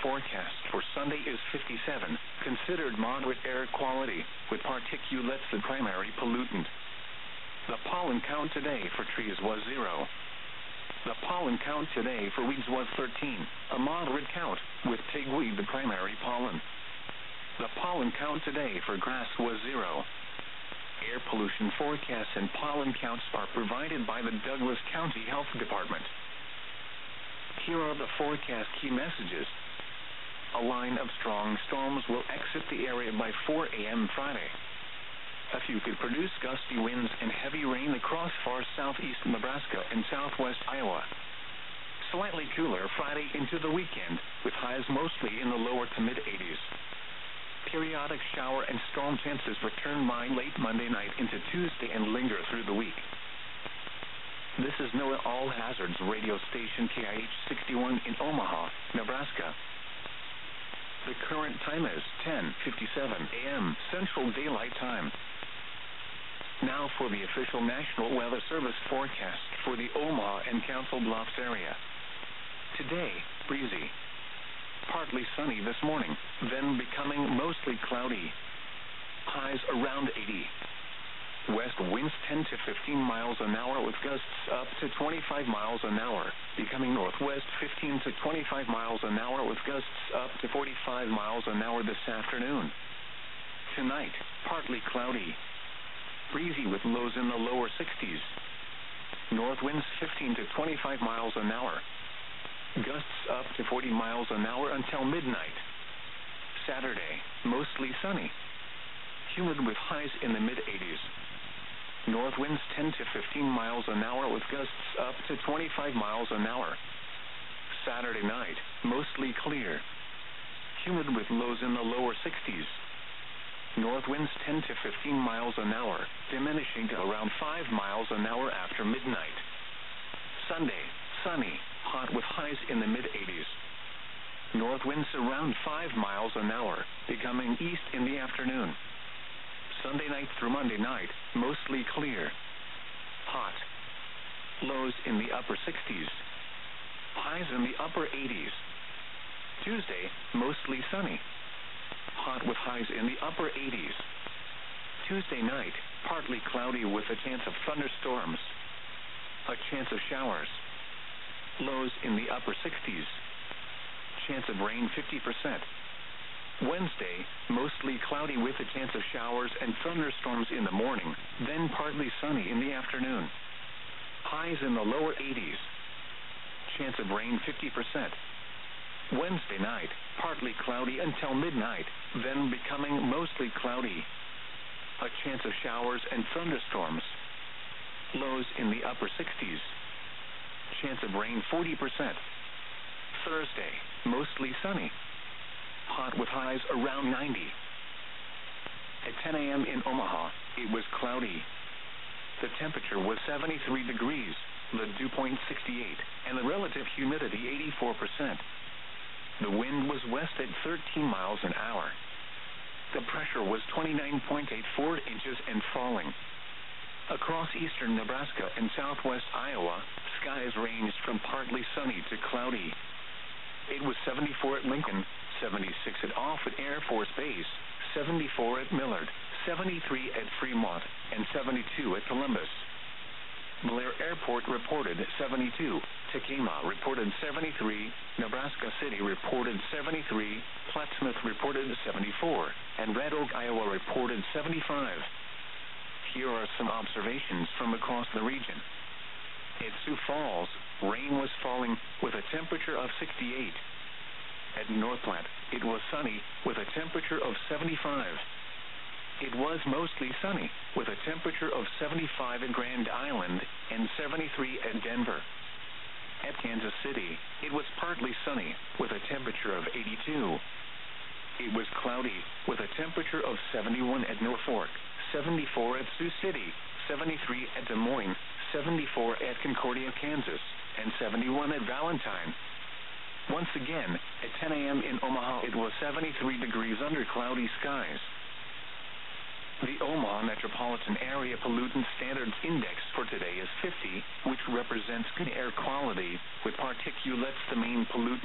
forecast for Sunday is 57, considered moderate air quality, with particulates the primary pollutant. The pollen count today for trees was 0. The pollen count today for weeds was 13, a moderate count, with pigweed the primary pollen. The pollen count today for grass was 0. Air pollution forecasts and pollen counts are provided by the Douglas County Health Department. Here are the forecast key messages. A line of strong storms will exit the area by 4 a.m. Friday. A few could produce gusty winds and heavy rain across far southeast Nebraska and southwest Iowa. Slightly cooler Friday into the weekend, with highs mostly in the lower to mid-80s. Periodic shower and storm chances return by late Monday night into Tuesday and linger through the week. This is NOAA All Hazards radio station KIH 61 in Omaha, Nebraska. The current time is 10:57 a.m. Central Daylight Time. Now for the official National Weather Service forecast for the Omaha and Council Bluffs area. Today, breezy. Partly sunny this morning, then becoming mostly cloudy. Highs around 80. West winds 10 to 15 miles an hour with gusts up to 25 miles an hour, becoming northwest 15 to 25 miles an hour with gusts up to 45 miles an hour this afternoon. Tonight, partly cloudy. Breezy with lows in the lower 60s. North winds 15 to 25 miles an hour. Gusts up to 40 miles an hour until midnight. Saturday, mostly sunny. Humid with highs in the mid-80s. North winds 10 to 15 miles an hour with gusts up to 25 miles an hour. Saturday night, mostly clear. Humid with lows in the lower 60s. North winds 10 to 15 miles an hour, diminishing to around 5 miles an hour after midnight. Sunday, sunny, hot with highs in the mid-80s. North winds around 5 miles an hour, becoming east in the afternoon. Sunday night through Monday night, mostly clear. Hot. Lows in the upper 60s. Highs in the upper 80s. Tuesday, mostly sunny. Hot with highs in the upper 80s. Tuesday night, partly cloudy with a chance of thunderstorms. A chance of showers. Lows in the upper 60s. Chance of rain 50%. Wednesday, mostly cloudy with a chance of showers and thunderstorms in the morning, then partly sunny in the afternoon. Highs in the lower 80s. Chance of rain 50%. Wednesday night, partly cloudy until midnight, then becoming mostly cloudy. A chance of showers and thunderstorms. Lows in the upper 60s. Chance of rain 40%. Thursday, mostly sunny. Hot with highs around 90. At 10 a.m. in Omaha, it was cloudy. The temperature was 73 degrees, the dew point 68, and the relative humidity 84%. The wind was west at 13 miles an hour. The pressure was 29.84 inches and falling. Across eastern Nebraska and southwest Iowa, skies ranged from partly sunny to cloudy. It was 74 at Lincoln, 76 at Offutt Air Force Base, 74 at Millard, 73 at Fremont, and 72 at Columbus. Blair Airport reported 72, Tacoma reported 73, Nebraska City reported 73, Plattsmouth reported 74, and Red Oak, Iowa reported 75. Here are some observations from across the region. At Sioux Falls, rain was falling with a temperature of 68. At North Platte, it was sunny with a temperature of 75. It was mostly sunny with a temperature of 75 at Grand Island and 73 at Denver. At Kansas City, it was partly sunny with a temperature of 82. It was cloudy with a temperature of 71 at Norfolk, 74 at Sioux City, 73 at Des Moines, 74 at Concordia, Kansas, and 71 at Valentine. Once again, at 10 a.m. in Omaha, it was 73 degrees under cloudy skies. The Omaha Metropolitan Area Pollutant Standards Index for today is 50, which represents good air quality, with particulates the main pollutant.